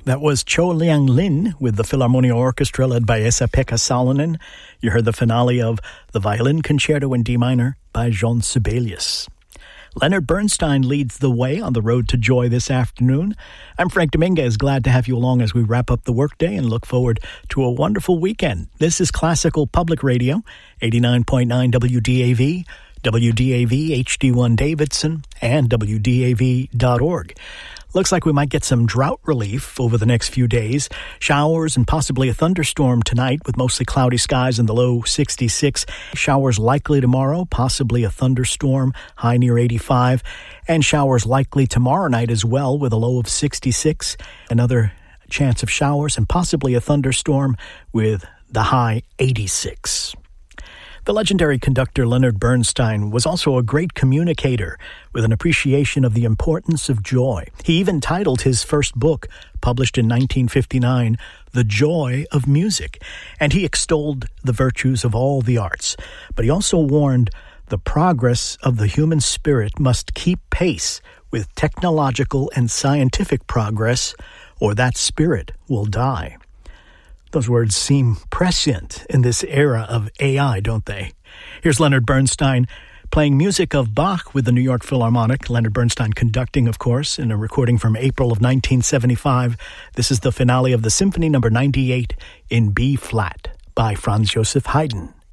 That was Cho Liang Lin with the Philharmonia Orchestra led by Esa-Pekka Salonen. You heard the finale of the Violin Concerto in D minor by Jean Sibelius. Leonard Bernstein leads the way on the road to joy this afternoon. I'm Frank Dominguez, glad to have you along as we wrap up the workday and look forward to a wonderful weekend. This is Classical Public Radio, 89.9 WDAV, WDAV HD1 Davidson, and WDAV.org. Looks like we might get some drought relief over the next few days. Showers and possibly a thunderstorm tonight with mostly cloudy skies in the low 66. Showers likely tomorrow, possibly a thunderstorm, high near 85. And showers likely tomorrow night as well with a low of 66. Another chance of showers and possibly a thunderstorm with the high 86. The legendary conductor Leonard Bernstein was also a great communicator with an appreciation of the importance of joy. He even titled his first book, published in 1959, The Joy of Music, and he extolled the virtues of all the arts. But he also warned the progress of the human spirit must keep pace with technological and scientific progress, or that spirit will die. Those words seem prescient in this era of AI, don't they? Here's Leonard Bernstein playing music of Bach with the New York Philharmonic. Leonard Bernstein conducting, of course, in a recording from April of 1975. This is the finale of the Symphony No. 98 in B-flat by Franz Joseph Haydn.